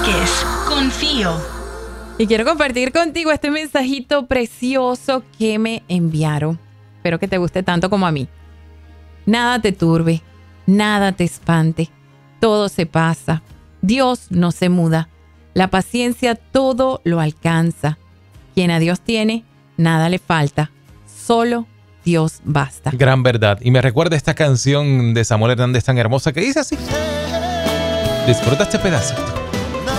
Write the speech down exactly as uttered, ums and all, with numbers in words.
Vázquez, confío. Y quiero compartir contigo este mensajito precioso que me enviaron. Espero que te guste tanto como a mí. Nada te turbe, nada te espante, todo se pasa. Dios no se muda, la paciencia todo lo alcanza. Quien a Dios tiene, nada le falta, solo Dios basta. Gran verdad. Y me recuerda esta canción de Samuel Hernández tan hermosa que dice así. Disfruta este pedacito.